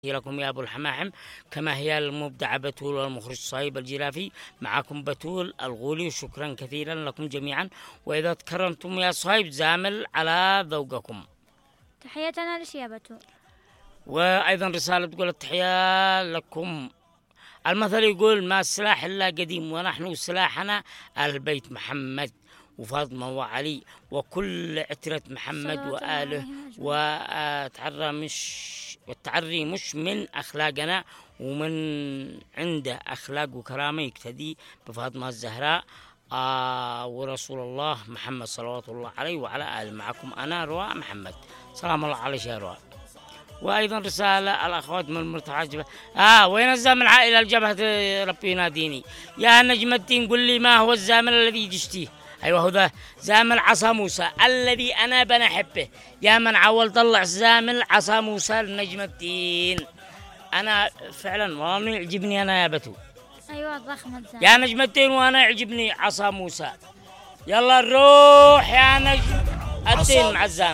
لكم يا أبو الحماحم كما هي المبدعة بتول والمخرج صهيب الجرافي. معكم بتول الغولي، شكرا كثيرا لكم جميعا. وإذا تكرمتم يا صهيب زامل على ذوقكم. تحياتنا لك يا بتول. وأيضا رسالة تقول التحية لكم. المثل يقول ما السلاح إلا قديم، ونحن سلاحنا أهل بيت محمد وفاطمة وعلي وكل عترة محمد وآله. والتعري مش من أخلاقنا، ومن عنده أخلاق وكرامة يقتدي بفاطمة الزهراء ورسول الله محمد صلوات الله عليه وعلى آله. معكم أنا رواء محمد. سلام الله عليك يا رواء. وأيضا رسالة الأخوات من المرتحى وين الزامل إلى الجبهة ربي يناديني يا نجم الدين. قل لي ما هو الزامل الذي جشتيه؟ أيوة هو ذا زامل عصا موسى الذي أنا بنحبه. يا من عول طلع زامل عصا موسى لنجم الدين. أنا فعلا والله يعجبني أنا يا بتو. أيوة ضخم الزامل يا نجم الدين، وأنا يعجبني عصا موسى. يلا نروح يا نجم الدين مع الزامل.